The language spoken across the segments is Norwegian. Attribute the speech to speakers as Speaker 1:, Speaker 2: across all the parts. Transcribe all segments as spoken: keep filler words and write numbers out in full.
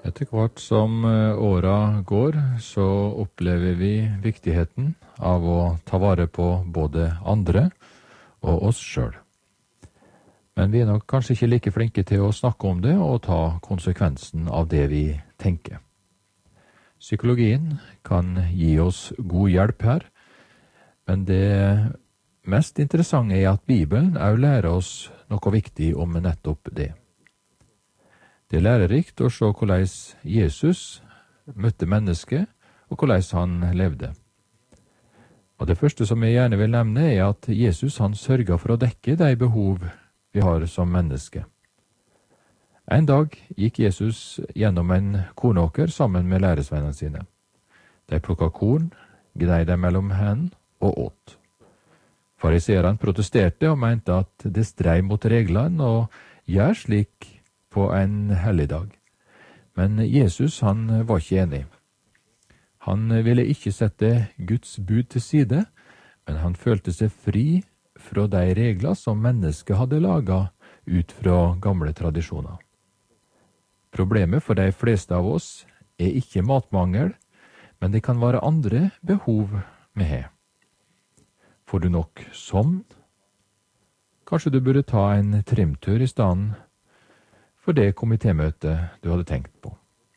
Speaker 1: Etter hvert som eh, åra går, så opplever vi viktigheten av å ta vare på både andre og oss sjøl. Men vi er nok kanskje ikke like flinke til å snakke om det og ta konsekvensen av det vi tenker. Psykologien kan gi oss god hjelp her, men det mest interessante er at Bibelen også lærer oss noe viktig om nettopp det. Det er lærerikt å se hvordan Jesus møtte mennesket, og hvordan han levde. Og det første som jeg gjerne vil nevne er at Jesus han sørget for å dekke de behov vi har som menneske. En dag gikk Jesus gjennom en kornåker sammen med læresvennene sine. De plukket korn, gnei dem mellom hendene og åt. Fariseerne protesterte og mente at det stred mot reglene og gjør slik på en helligdag. Men Jesus han var ikke enig. Han ville ikke sette Guds bud til side, men han følte seg fri fra de regler som mennesket hadde laget ut fra gamle tradisjoner. Problemet for de fleste av oss er ikke matmangel, men det kan være andre behov vi har. Får du nok søvn? Kanskje du burde ta en trimtur i stedet for det komitémøtet du hadde tenkt på.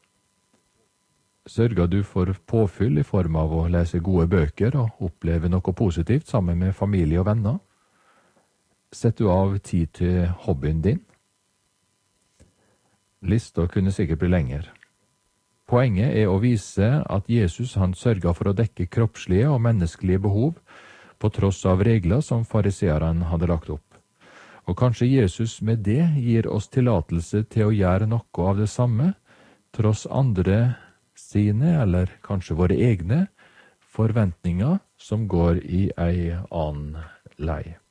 Speaker 1: Sørger du for påfyll i form av å lese gode bøker og oppleve noe positivt sammen med familie og venner? Setter du av tid til hobbyen din? Lista kunne sikkert bli lenger. Poenget er å vise at Jesus han sørget for å dekke kroppslige og menneskelige behov på tross av regler som fariseerne hadde lagt opp. Og kanskje Jesus med det gir oss tillatelse til å gjøre noe av det samme, tross andre sine, eller kanskje våre egne, forventninger som går i ei annen lei.